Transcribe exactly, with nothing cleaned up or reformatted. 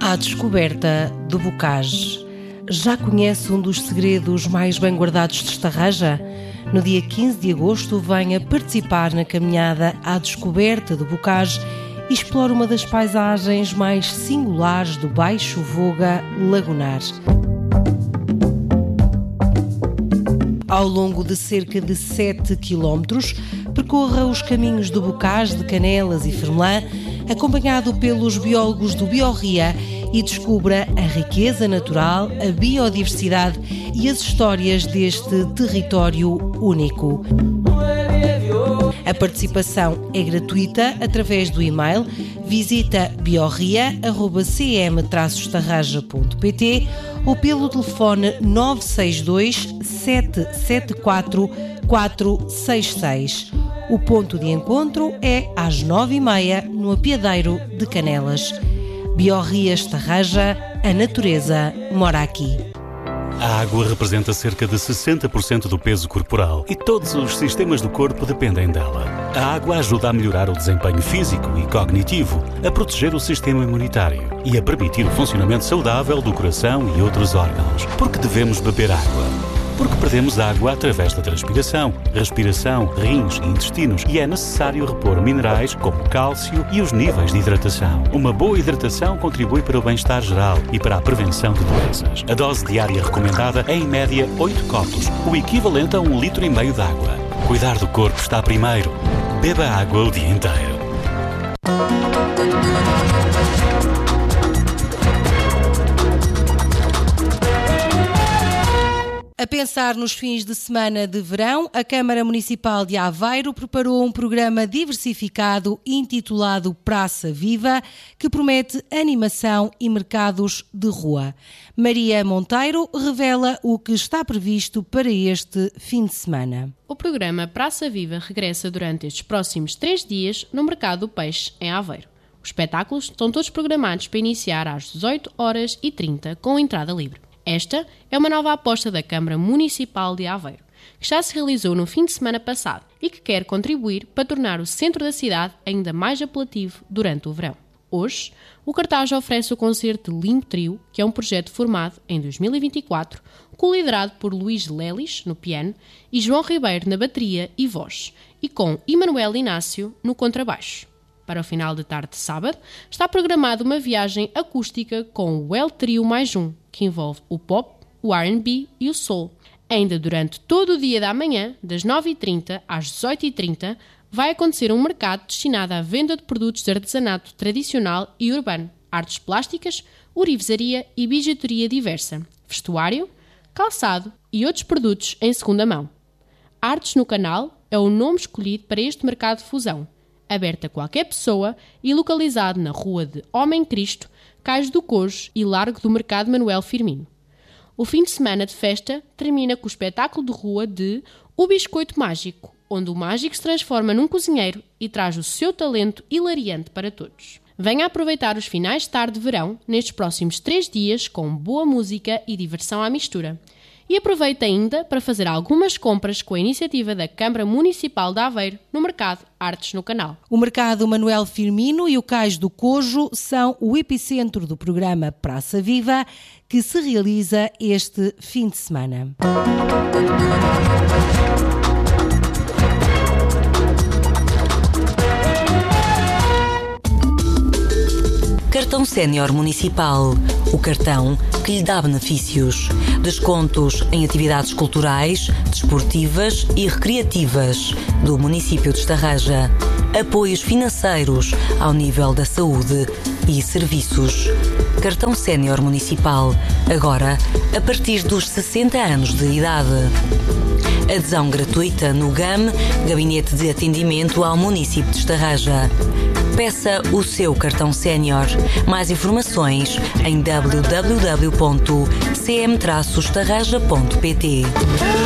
À descoberta do bocage. Já conhece um dos segredos mais bem guardados de Estarreja? No dia quinze de agosto, venha participar na caminhada à descoberta do bocage e explore uma das paisagens mais singulares do Baixo Voga Lagunar. Ao longo de cerca de sete quilómetros, percorra os caminhos do bocage de Canelas e Fermelã, acompanhado pelos biólogos do Biorria, e descubra a riqueza natural, a biodiversidade e as histórias deste território único. A participação é gratuita através do e-mail. Visita biorria arroba c m traço estarreja ponto p t ou pelo telefone nove seis dois, sete sete quatro, quatro seis seis. O ponto de encontro é às nove e meia no Apiadeiro de Canelas. Biorria Estarreja, a natureza mora aqui. A água representa cerca de sessenta por cento do peso corporal e todos os sistemas do corpo dependem dela. A água ajuda a melhorar o desempenho físico e cognitivo, a proteger o sistema imunitário e a permitir o funcionamento saudável do coração e outros órgãos. Porque devemos beber água? Porque perdemos água através da transpiração, respiração, rins e intestinos e é necessário repor minerais como cálcio e os níveis de hidratação. Uma boa hidratação contribui para o bem-estar geral e para a prevenção de doenças. A dose diária recomendada é, em média, oito copos, o equivalente a um litro e meio de água. Cuidar do corpo está primeiro. Beba água o dia inteiro. A pensar nos fins de semana de verão, a Câmara Municipal de Aveiro preparou um programa diversificado intitulado Praça Viva, que promete animação e mercados de rua. Maria Monteiro revela o que está previsto para este fim de semana. O programa Praça Viva regressa durante estes próximos três dias no Mercado do Peixe, em Aveiro. Os espetáculos estão todos programados para iniciar às dezoito horas e trinta, com entrada livre. Esta é uma nova aposta da Câmara Municipal de Aveiro, que já se realizou no fim de semana passado e que quer contribuir para tornar o centro da cidade ainda mais apelativo durante o verão. Hoje, o cartaz oferece o concerto de Limbo Trio, que é um projeto formado em dois mil e vinte e quatro, co-liderado por Luís Lelis, no piano, e João Ribeiro, na bateria e voz, e com Emanuel Inácio, no contrabaixo. Para o final de tarde de sábado, está programada uma viagem acústica com o El Trio mais um, que envolve o pop, o R and B e o soul. Ainda durante todo o dia da manhã, das nove e trinta às dezoito e trinta, vai acontecer um mercado destinado à venda de produtos de artesanato tradicional e urbano, artes plásticas, orivesaria e bijuteria diversa, vestuário, calçado e outros produtos em segunda mão. Artes no Canal é o nome escolhido para este mercado de fusão, aberto a qualquer pessoa e localizado na Rua de Homem Cristo, Cais do Cojo e Largo do Mercado Manuel Firmino. O fim de semana de festa termina com o espetáculo de rua de O Biscoito Mágico, onde o mágico se transforma num cozinheiro e traz o seu talento hilariante para todos. Venha aproveitar os finais de tarde de verão nestes próximos três dias com boa música e diversão à mistura. E aproveite ainda para fazer algumas compras com a iniciativa da Câmara Municipal de Aveiro no mercado Artes no Canal. O mercado Manuel Firmino e o Cais do Cojo são o epicentro do programa Praça Viva, que se realiza este fim de semana. Cartão Sénior Municipal. O cartão que lhe dá benefícios. Descontos em atividades culturais, desportivas e recreativas do município de Estarreja. Apoios financeiros ao nível da saúde e serviços. Cartão Sénior Municipal. Agora, a partir dos sessenta anos de idade. Adesão gratuita no G A M, Gabinete de Atendimento ao Município de Estarreja. Peça o seu cartão sénior. Mais informações em w w w ponto c m traço estarreja ponto p t.